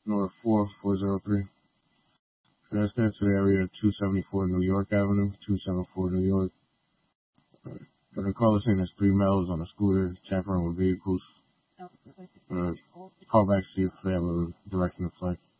North 4403. Transit to the area of 274 New York Avenue, 274 New York. The caller saying there's 3 males on a scooter tampering with vehicles. Call back, see if they have a direction of flight.